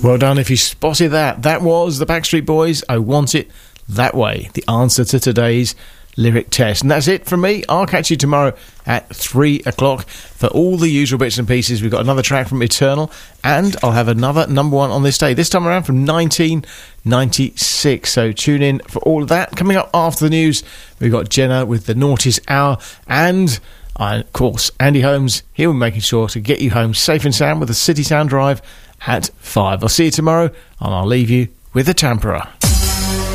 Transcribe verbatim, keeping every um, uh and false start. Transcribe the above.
Well done if you spotted that. That was the Backstreet Boys, I Want It That Way, the answer to today's lyric test. And that's it from me. I'll catch you tomorrow at three o'clock for all the usual bits and pieces. We've got another track from Eternal, and I'll have another number one on this day, this time around from nineteen ninety-six. So tune in for all of that. Coming up after the news, we've got Jenna with the Naughties Hour, and uh, of course Andy Holmes. He'll be making sure to get you home safe and sound with the City Sound Drive at five. I'll see you tomorrow, and I'll leave you with a Tampera.